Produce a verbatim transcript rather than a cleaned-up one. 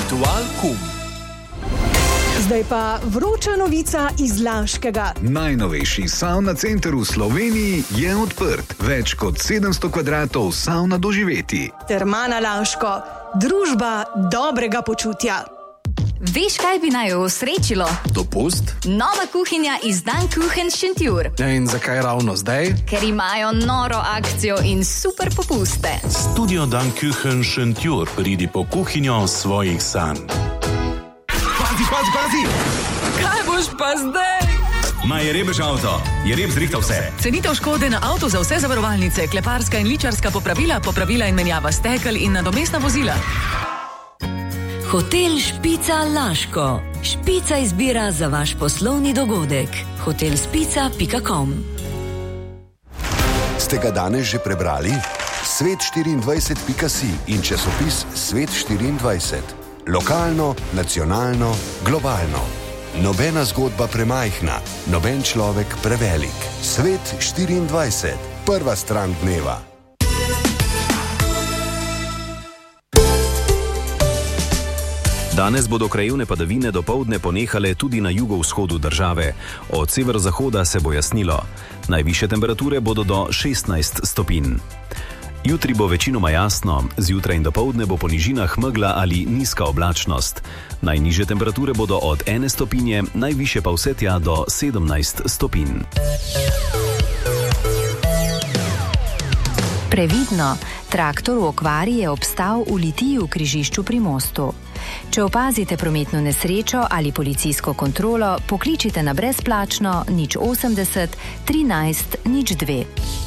Ritual Kum. Zdaj pa vroča novica iz Laškega. Najnovejši savna center v Sloveniji je odprt. Več kot sedemsto kvadratov savna doživeti. Termana Laško, družba dobrega počutja. Veš, kaj bi naj osrečilo? Dopust? Nova kuhinja iz Dan Kuchen Šentjur. In zakaj ravno zdaj? Ker imajo noro akcijo in super popuste. Studio Dan Kuchen Šentjur, pridi po kuhinjo svojih sanj. Pazi, pazi, pazi! Kaj boš pa zdaj? Ma je rebež avto, je reb zrihtal vse. Cenitev škode na avto za vse zavarovalnice, kleparska in ličarska popravila, popravila in menjava stekel in nadomestna vozila. Hotel Špica Laško. Špica izbira za vaš poslovni dogodek. hotel spica pika com. Ste ga danes že prebrali? svet štiriindvajset pika si in časopis Svet štiriindvajset. Lokalno, nacionalno, globalno. Nobena zgodba premajhna, noben človek prevelik. Svet štiriindvajset. Prva stran dneva. Danes bodo krajevne padavine dopoldne ponehale tudi na jugovzhodu države. Od severozahoda se bo jasnilo. Najvišje temperature bodo do šestnajst stopinj. Jutri bo večinoma jasno, zjutraj in dopoldne bo po nižinah megla ali nizka oblačnost. Najnižje temperature bodo od ene stopinje, najvišje pa vse tja do sedemnajst stopinj. Previdno, traktor v okvari je obstal v Litiji v križišču pri mostu. Če opazite prometno nesrečo ali policijsko kontrolo, pokličite na brezplačno nič osemdeset trinajst nič dve.